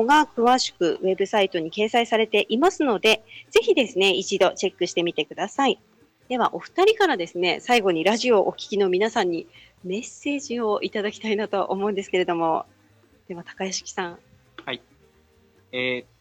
が詳しくウェブサイトに掲載されていますので、ぜひですね、一度チェックしてみてください。では、お二人からですね、最後にラジオをお聞きの皆さんにメッセージをいただきたいなと思うんですけれども、では、高屋敷さん。 はい。